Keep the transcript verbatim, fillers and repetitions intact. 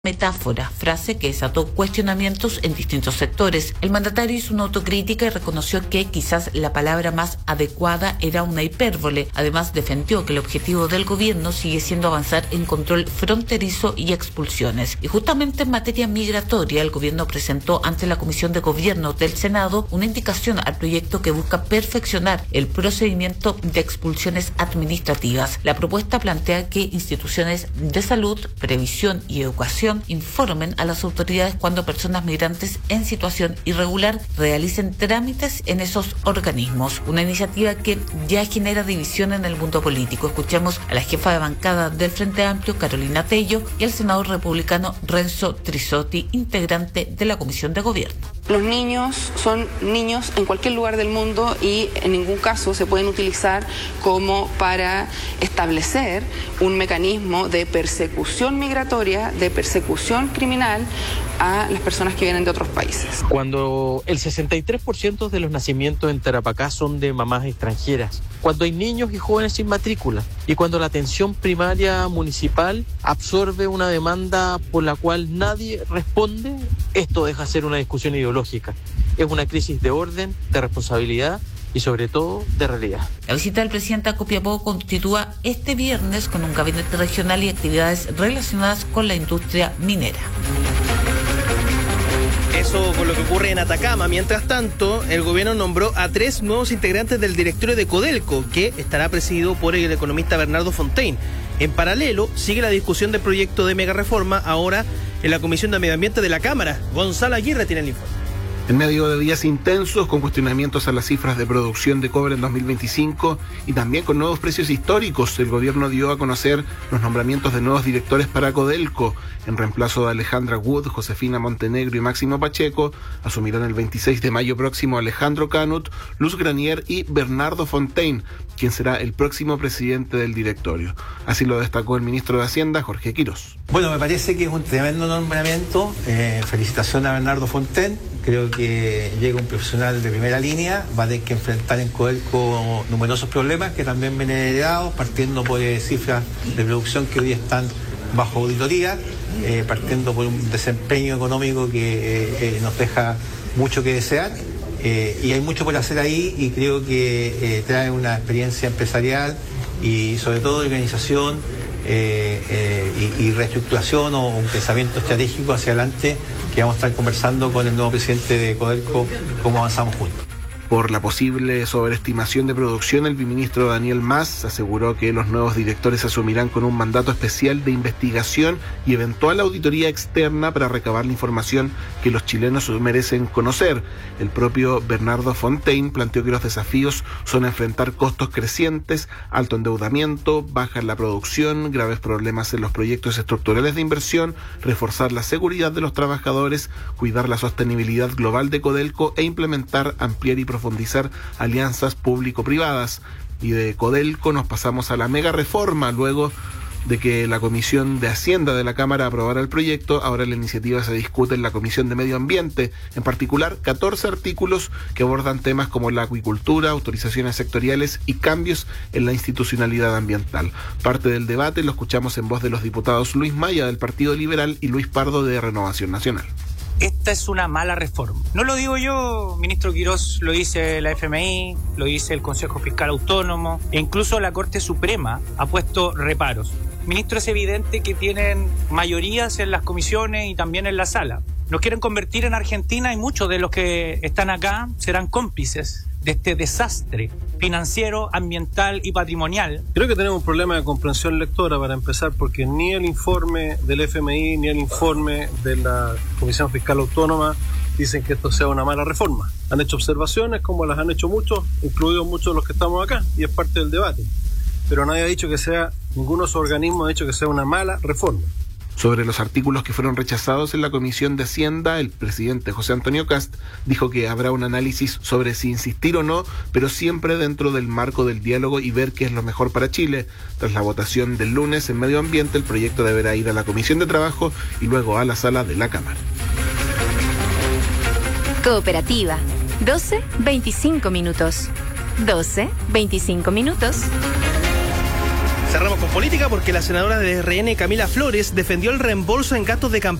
metáfora, frase que desató cuestionamientos en distintos sectores. El mandatario hizo una autocrítica y reconoció que quizás la palabra más adecuada era una hipérbole. Además, defendió que el objetivo del gobierno sigue siendo avanzar en control fronterizo y expulsiones. Y justamente en materia migratoria, el gobierno presentó ante la Comisión de Gobierno del Senado una indicación al proyecto que busca perfeccionar el procedimiento de expulsiones administrativas. La propuesta plantea que instituciones de salud, previsión y educación informen a las autoridades cuando personas migrantes en situación irregular realicen trámites en esos organismos. Una iniciativa que ya genera división en el mundo político. Escuchamos a la jefa de bancada del Frente Amplio, Carolina Tello, y al senador republicano Renzo Trisotti, integrante de la Comisión de Gobierno. Los niños son niños en cualquier lugar del mundo y en ningún caso se pueden utilizar como para establecer un mecanismo de persecución migratoria, de persecución criminal a las personas que vienen de otros países. Cuando el sesenta y tres por ciento de los nacimientos en Tarapacá son de mamás extranjeras, cuando hay niños y jóvenes sin matrícula y cuando la atención primaria municipal absorbe una demanda por la cual nadie responde, esto deja de ser una discusión ideológica. Es una crisis de orden, de responsabilidad y sobre todo de realidad. La visita del presidente a Copiapó continúa este viernes con un gabinete regional y actividades relacionadas con la industria minera. Eso con lo que ocurre en Atacama. Mientras tanto, el gobierno nombró a tres nuevos integrantes del directorio de Codelco, que estará presidido por el economista Bernardo Fontaine. En paralelo, sigue la discusión del proyecto de megareforma, ahora en la Comisión de Medio Ambiente de la Cámara. Gonzalo Aguirre tiene el informe. En medio de días intensos, con cuestionamientos a las cifras de producción de cobre en dos mil veinticinco y también con nuevos precios históricos, el gobierno dio a conocer los nombramientos de nuevos directores para Codelco. En reemplazo de Alejandra Wood, Josefina Montenegro y Máximo Pacheco, asumirán el veintiséis de mayo próximo Alejandro Canut, Luz Granier y Bernardo Fontaine, quien será el próximo presidente del directorio. Así lo destacó el ministro de Hacienda, Jorge Quirós. Bueno, me parece que es un tremendo nombramiento. Eh, felicitación a Bernardo Fontaine. Creo que llega un profesional de primera línea, va a tener que enfrentar en Codelco numerosos problemas que también vienen heredados, partiendo por eh, cifras de producción que hoy están bajo auditoría, eh, partiendo por un desempeño económico que eh, eh, nos deja mucho que desear. Eh, y hay mucho por hacer ahí y creo que eh, trae una experiencia empresarial y sobre todo de organización eh, eh, y, y reestructuración o un pensamiento estratégico hacia adelante, que vamos a estar conversando con el nuevo presidente de Codelco cómo avanzamos juntos. Por la posible sobreestimación de producción, el viceministro Daniel Mas aseguró que los nuevos directores asumirán con un mandato especial de investigación y eventual auditoría externa para recabar la información que los chilenos merecen conocer. El propio Bernardo Fontaine planteó que los desafíos son enfrentar costos crecientes, alto endeudamiento, baja en la producción, graves problemas en los proyectos estructurales de inversión, reforzar la seguridad de los trabajadores, cuidar la sostenibilidad global de Codelco e implementar, ampliar y profundizar profundizar alianzas público-privadas. Y de Codelco nos pasamos a la mega reforma. Luego de que la Comisión de Hacienda de la Cámara aprobara el proyecto, ahora la iniciativa se discute en la Comisión de Medio Ambiente, en particular catorce artículos que abordan temas como la acuicultura, autorizaciones sectoriales y cambios en la institucionalidad ambiental. Parte del debate lo escuchamos en voz de los diputados Luis Maya del Partido Liberal y Luis Pardo de Renovación Nacional. Esta es una mala reforma. No lo digo yo, ministro Quirós, lo dice la F M I, lo dice el Consejo Fiscal Autónomo e incluso la Corte Suprema ha puesto reparos. Ministro, es evidente que tienen mayorías en las comisiones y también en la sala. Nos quieren convertir en Argentina y muchos de los que están acá serán cómplices de este desastre financiero, ambiental y patrimonial. Creo que tenemos un problema de comprensión lectora para empezar, porque ni el informe del F M I ni el informe de la Comisión Fiscal Autónoma dicen que esto sea una mala reforma. Han hecho observaciones como las han hecho muchos, incluidos muchos de los que estamos acá, y es parte del debate. Pero nadie ha dicho que sea, ninguno de esos organismos ha dicho que sea una mala reforma. Sobre los artículos que fueron rechazados en la Comisión de Hacienda, el presidente José Antonio Kast dijo que habrá un análisis sobre si insistir o no, pero siempre dentro del marco del diálogo y ver qué es lo mejor para Chile. Tras la votación del lunes en Medio Ambiente, el proyecto deberá ir a la Comisión de Trabajo y luego a la sala de la Cámara. Cooperativa, doce veinticinco minutos. doce veinticinco minutos. Cerramos con política porque la senadora de R N, Camila Flores, defendió el reembolso en gastos de campaña